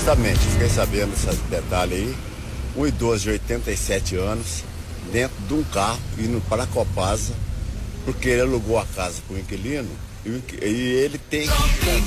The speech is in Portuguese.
Justamente, fiquei sabendo desse detalhe aí. Um idoso de 87 anos, dentro de um carro, indo para a Copasa, porque ele alugou a casa para o inquilino e ele tem que